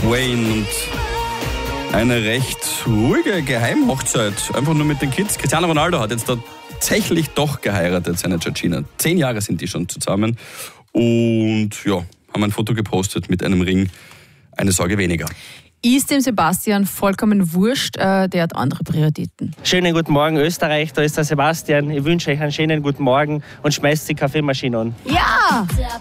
Wayne und eine recht ruhige Geheimhochzeit, einfach nur mit den Kids. Cristiano Ronaldo hat jetzt tatsächlich doch geheiratet, seine Georgina. 10 Jahre sind die schon zusammen und ja, haben ein Foto gepostet mit einem Ring, eine Sorge weniger. Ist dem Sebastian vollkommen wurscht, der hat andere Prioritäten. Schönen guten Morgen Österreich, da ist der Sebastian. Ich wünsche euch einen schönen guten Morgen und schmeißt die Kaffeemaschine an. Ja!